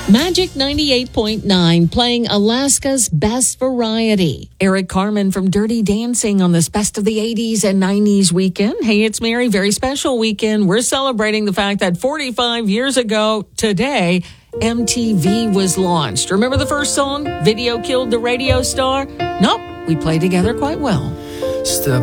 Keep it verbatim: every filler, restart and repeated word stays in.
Magic ninety-eight point nine playing Alaska's best variety. Eric Carmen from Dirty Dancing on this Best of the eighties and nineties weekend. Hey, it's Mary. Very special weekend. We're celebrating the fact that forty-five years ago today, M T V was launched. Remember the first song? Video Killed the Radio Star? Nope. We play together quite well. Step